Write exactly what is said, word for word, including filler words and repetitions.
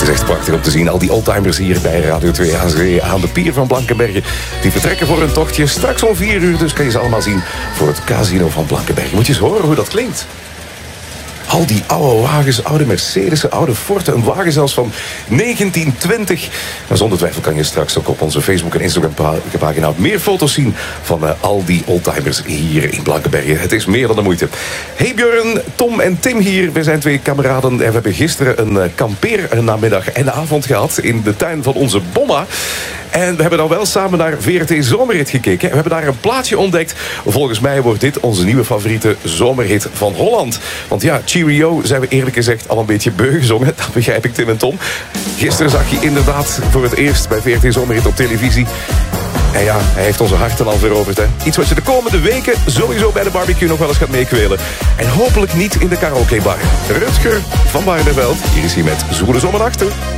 is echt prachtig om te zien. Al die oldtimers hier bij Radio twee aan Zee aan de pier van Blankenberge. Die vertrekken voor een tochtje. Straks om vier uur dus kan je ze allemaal zien voor het casino van Blankenberge. Moet je eens horen hoe dat klinkt. Al die oude wagens, oude Mercedes'en, oude Forten. Een wagen zelfs van negentien twintig. En zonder twijfel kan je straks ook op onze Facebook- en Instagram-pagina meer foto's zien van uh, al die oldtimers hier in Blankenberge. Het is meer dan de moeite. Hey Björn, Tom en Tim hier. We zijn twee kameraden en we hebben gisteren een uh, kampeernamiddag en avond gehad in de tuin van onze Bomma. En we hebben dan wel samen naar V R T Zomerhit gekeken. We hebben daar een plaatje ontdekt. Volgens mij wordt dit onze nieuwe favoriete zomerhit van Holland. Want ja, Cheerio zijn we eerlijk gezegd al een beetje beu gezongen. Dat begrijp ik, Tim en Tom. Gisteren zag je inderdaad voor het eerst bij V R T Zomerhit op televisie. En ja, hij heeft onze harten al veroverd. Hè? Iets wat je de komende weken sowieso bij de barbecue nog wel eens gaat meekwelen. En hopelijk niet in de karaokebar. Rutger van Barneveld, hier is hij met Zwoele Zomernachten.